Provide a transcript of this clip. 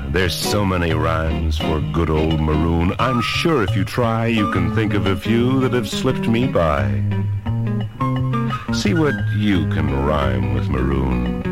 There's so many rhymes for good old maroon. I'm sure if you try, you can think of a few that have slipped me by. See what you can rhyme with maroon.